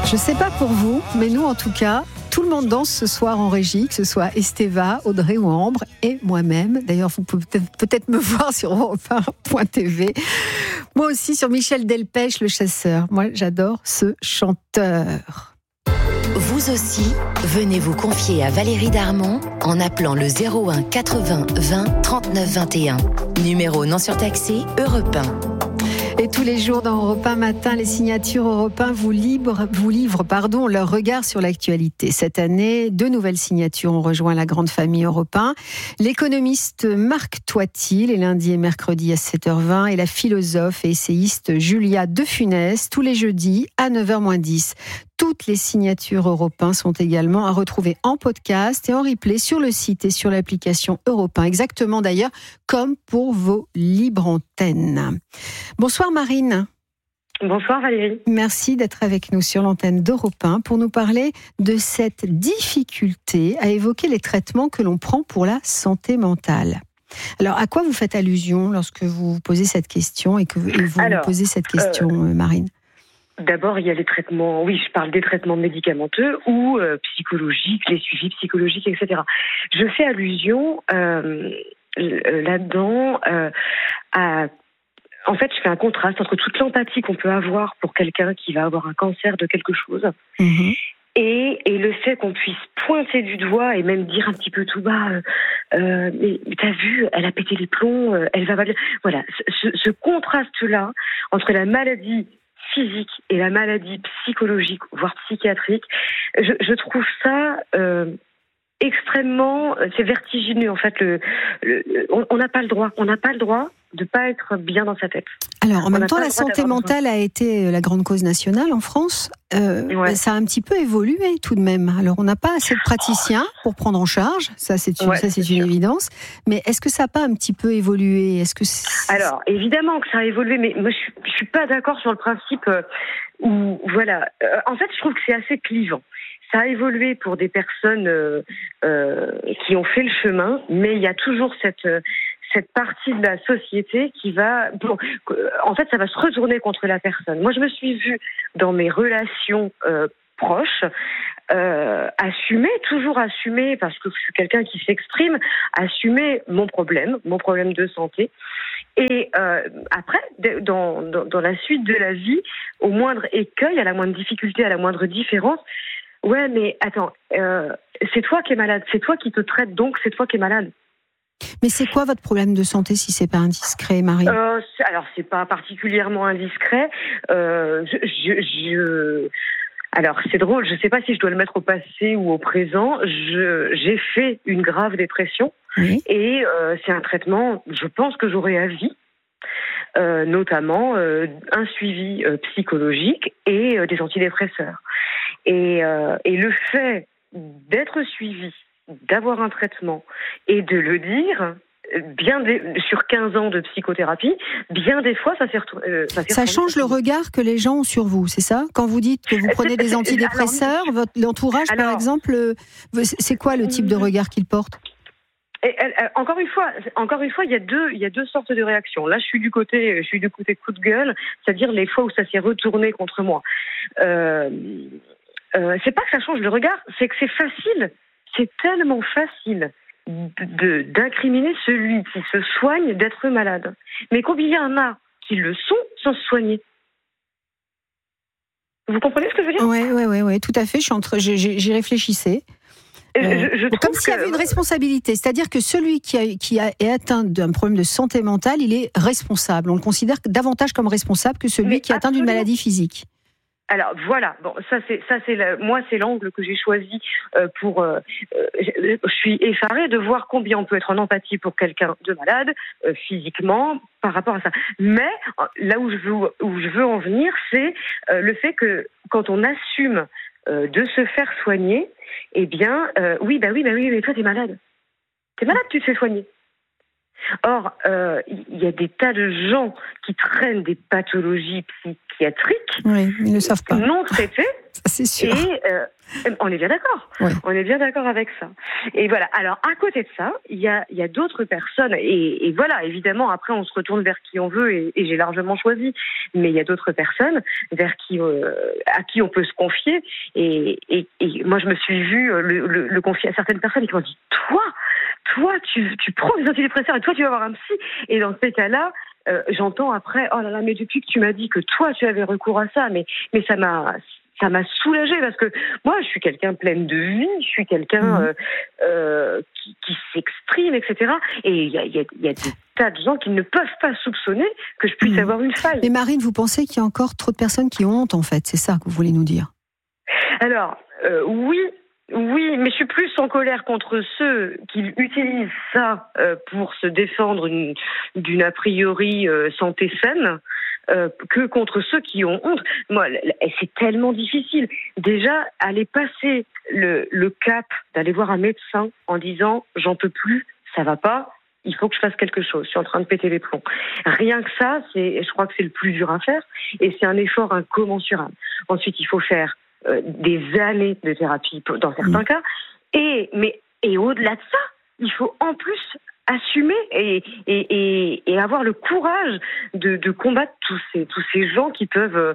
Je sais pas pour vous, mais nous en tout cas, tout le monde danse ce soir en régie, que ce soit Esteva, Audrey ou Ambre et moi-même. D'ailleurs, vous pouvez peut-être me voir sur europe1.tv. Moi aussi sur Michel Delpech, le chasseur. Moi, j'adore ce chanteur. Vous aussi, venez vous confier à Valérie Darmon en appelant le 01 80 20 39 21. Numéro non surtaxé, Europe 1. Et tous les jours dans Europe 1 Matin, les signatures Europe 1 vous livrent leur regard sur l'actualité. Cette année, 2 nouvelles signatures ont rejoint la grande famille Europe 1. L'économiste Marc Toiti, les lundis et mercredis à 7h20, et la philosophe et essayiste Julia De Funès, tous les jeudis à 9h-10. Toutes les signatures Europe 1 sont également à retrouver en podcast et en replay sur le site et sur l'application Europe 1. Exactement d'ailleurs comme pour vos libres antennes. Bonsoir Marine. Bonsoir Valérie. Merci d'être avec nous sur l'antenne d'Europe 1 pour nous parler de cette difficulté à évoquer les traitements que l'on prend pour la santé mentale. Alors, à quoi vous faites allusion lorsque vous posez cette question et que vous nous posez cette question, Marine ? D'abord, il y a les traitements, oui, je parle des traitements médicamenteux ou psychologiques, les suivis psychologiques, etc. Je fais allusion là-dedans à... En fait, je fais un contraste entre toute l'empathie qu'on peut avoir pour quelqu'un qui va avoir un cancer de quelque chose et le fait qu'on puisse pointer du doigt et même dire un petit peu tout bas mais t'as vu, elle a pété les plombs, elle va pas bien. Voilà, ce contraste-là entre la maladie physique et la maladie psychologique, voire psychiatrique, je trouve ça extrêmement, c'est vertigineux en fait. On n'a pas le droit, de pas être bien dans sa tête. Alors en même temps, la santé mentale a été la grande cause nationale en France. Ça a un petit peu évolué tout de même. Alors on n'a pas assez de praticiens pour prendre en charge, ça c'est une évidence. Mais est-ce que ça n'a pas un petit peu évolué ? Alors évidemment que ça a évolué, mais moi je suis pas d'accord sur le principe où voilà. En fait, je trouve que c'est assez clivant. Ça a évolué pour des personnes qui ont fait le chemin, mais il y a toujours cette partie de la société qui va... en fait, ça va se retourner contre la personne. Moi, je me suis vue dans mes relations proches toujours assumer, parce que je suis quelqu'un qui s'exprime, assumer mon problème de santé. Et après, dans la suite de la vie, au moindre écueil, à la moindre difficulté, à la moindre différence, ouais, mais attends, c'est toi qui es malade, c'est toi qui te traite, donc c'est toi qui es malade. Mais c'est quoi votre problème de santé, si c'est pas indiscret, Marie ? Alors, c'est pas particulièrement indiscret. Alors, c'est drôle, je sais pas si je dois le mettre au passé ou au présent. J'ai fait une grave dépression. Oui. Et c'est un traitement, je pense que j'aurai à vie. Notamment un suivi psychologique et des antidépresseurs. Et le fait d'être suivi, d'avoir un traitement et de le dire, sur 15 ans de psychothérapie, bien des fois, ça change le regard que les gens ont sur vous, c'est ça ? Quand vous dites que vous prenez des antidépresseurs, l'entourage, par exemple, c'est quoi le type de regard qu'il porte ? Encore une fois, il y a deux sortes de réactions. Là, je suis du côté coup de gueule, c'est-à-dire les fois où ça s'est retourné contre moi. C'est pas que ça change le regard, c'est que c'est facile. C'est tellement facile d'incriminer celui qui se soigne d'être malade. Mais combien il y en a qui le sont sans se soigner ? Vous comprenez ce que je veux dire ? Oui, tout à fait. J'y réfléchissais. Comme s'il y avait une responsabilité, c'est-à-dire que celui qui est atteint d'un problème de santé mentale, il est responsable. On le considère davantage comme responsable que celui qui est atteint d'une maladie physique. Alors voilà, bon, moi c'est l'angle que j'ai choisi pour. Je suis effarée de voir combien on peut être en empathie pour quelqu'un de malade physiquement par rapport à ça. Mais là où je veux en venir, c'est le fait que quand on assume de se faire soigner, eh bien, oui, mais toi t'es malade. T'es malade, tu te fais soigner. Or, il y a des tas de gens qui traînent des pathologies psychiatriques ils ne savent pas. non traitées Ça, c'est sûr. Et on est bien d'accord. Ouais. On est bien d'accord avec ça. Et voilà. Alors, à côté de ça, il y a d'autres personnes. Et voilà, évidemment, après, on se retourne vers qui on veut et j'ai largement choisi. Mais il y a d'autres personnes à qui on peut se confier. Et moi, je me suis vue le confier à certaines personnes qui m'ont dit, toi, tu prends des antidépresseurs et toi, tu vas avoir un psy. Et dans ces cas-là, j'entends après, oh là là, mais depuis que tu m'as dit que toi, tu avais recours à ça, mais ça m'a soulagée parce que moi, je suis quelqu'un pleine de vie, je suis quelqu'un qui s'exprime, etc. Et il y a des tas de gens qui ne peuvent pas soupçonner que je puisse avoir une faille. Mais Marine, vous pensez qu'il y a encore trop de personnes qui ont honte, en fait? C'est ça que vous voulez nous dire? Alors, oui, mais je suis plus en colère contre ceux qui utilisent ça pour se défendre d'une a priori santé saine. Que contre ceux qui ont honte. Moi, c'est tellement difficile. Déjà, aller passer le cap d'aller voir un médecin en disant « j'en peux plus, ça va pas, il faut que je fasse quelque chose, je suis en train de péter les plombs ». Rien que ça, je crois que c'est le plus dur à faire et c'est un effort incommensurable. Ensuite, il faut faire des années de thérapie dans certains cas et au-delà de ça, il faut en plus assumer et avoir le courage de combattre tous ces gens qui peuvent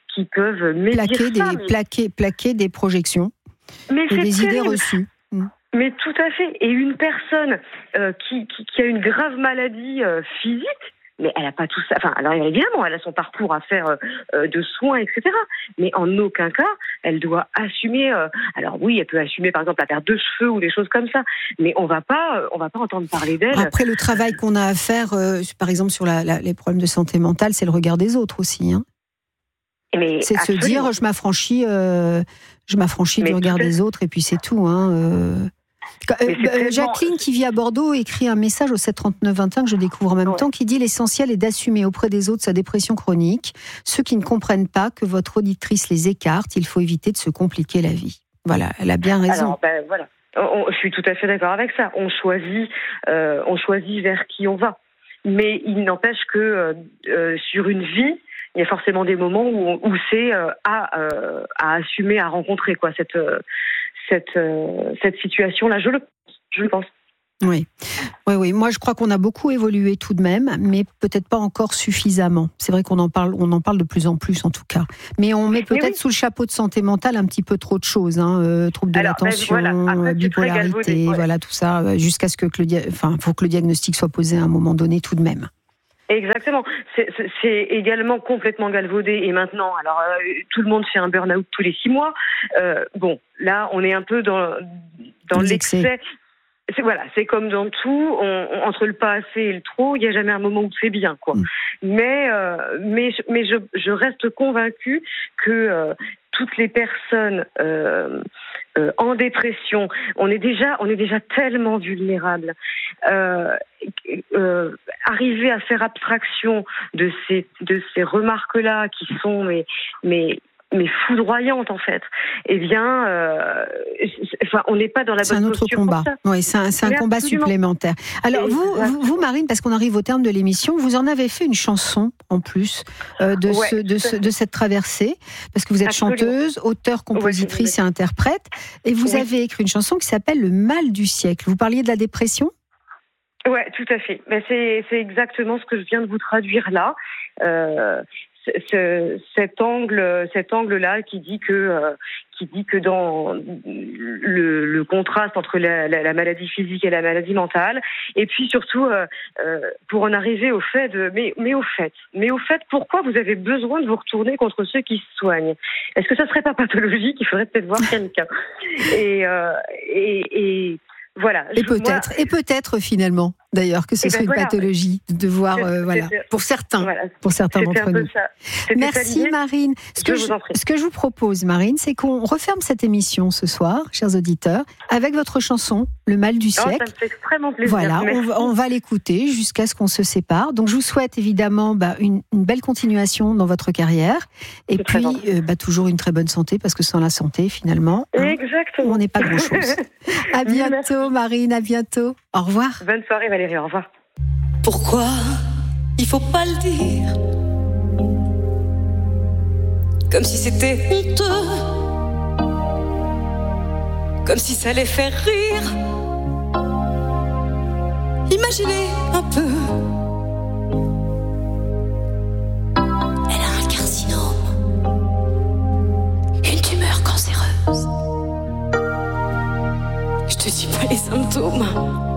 plaquer des projections mais et des idées reçues. Mais tout à fait. Et une personne qui a une grave maladie physique, mais elle n'a pas tout ça. Enfin, alors évidemment, elle a son parcours à faire de soins, etc. Mais en aucun cas, elle doit assumer. Alors oui, elle peut assumer, par exemple, la perte de cheveux ou des choses comme ça. Mais on va pas entendre parler d'elle. Après, le travail qu'on a à faire, par exemple, sur les problèmes de santé mentale, c'est le regard des autres aussi. Hein. C'est de se dire, je m'affranchis du regard des autres, et puis c'est tout. Hein. Jacqueline, qui vit à Bordeaux, écrit un message au 739-21 que je découvre en même temps, qui dit « L'essentiel est d'assumer auprès des autres sa dépression chronique. Ceux qui ne comprennent pas que votre auditrice les écarte, il faut éviter de se compliquer la vie. » Voilà, elle a bien raison. Alors, voilà. Je suis tout à fait d'accord avec ça. On choisit vers qui on va. Mais il n'empêche que sur une vie, il y a forcément des moments où c'est à assumer, à rencontrer quoi, cette situation-là, je le pense. Oui. Moi, je crois qu'on a beaucoup évolué tout de même, mais peut-être pas encore suffisamment. C'est vrai qu'on en parle de plus en plus, en tout cas. Mais on met peut-être sous le chapeau de santé mentale un petit peu trop de choses, hein, troubles de l'attention, bipolarité, voilà tout ça, jusqu'à ce que faut que le diagnostic soit posé à un moment donné, tout de même. Exactement. C'est également complètement galvaudé. Et maintenant, alors tout le monde fait un burn-out tous les 6 mois. Bon, là, on est un peu dans l'excès. C'est comme dans tout. Entre le pas assez et le trop, il n'y a jamais un moment où c'est bien, quoi. Mais je reste convaincue que toutes les personnes en dépression, on est déjà tellement vulnérables. Arriver à faire abstraction de ces remarques-là qui sont mais foudroyantes en fait. Eh bien, on n'est pas dans la bonne posture. C'est un autre combat. Oui, c'est un combat supplémentaire. Alors vous, Marine, parce qu'on arrive au terme de l'émission, vous en avez fait une chanson en plus de cette traversée, parce que vous êtes chanteuse, auteure, compositrice et interprète, et vous avez écrit une chanson qui s'appelle Le mal du siècle. Vous parliez de la dépression ? Ouais, tout à fait. Ben c'est exactement ce que je viens de vous traduire là. Cet angle-là qui dit que dans le contraste entre la maladie physique et la maladie mentale, et puis surtout pour en arriver au fait mais au fait, pourquoi vous avez besoin de vous retourner contre ceux qui se soignent ? Est-ce que ça serait pas pathologique ? Il faudrait peut-être voir quelqu'un. Et voilà. Et peut-être finalement, d'ailleurs, que ce serait une pathologie de voir, pour certains d'entre nous. Merci Marine. Ce que je vous propose, Marine, c'est qu'on referme cette émission ce soir, chers auditeurs, avec votre chanson, Le mal du siècle. Ça me fait extrêmement plaisir. Voilà, on va l'écouter jusqu'à ce qu'on se sépare. Donc je vous souhaite évidemment une belle continuation dans votre carrière, et puis toujours une très bonne santé, parce que sans la santé, finalement, on n'est pas grand-chose. À bientôt Marine, à bientôt. Au revoir. Bonne soirée Valérie, au revoir. Pourquoi il faut pas le dire, comme si c'était honteux comme si ça allait faire rire. Imaginez un peu. Elle a un carcinome, une tumeur cancéreuse. Je te dis pas les symptômes.